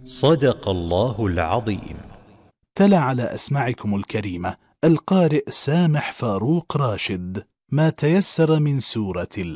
صدق الله العظيم. تلا على أسماعكم الكريمة القارئ سامح فاروق راشد ما تيسر من سورة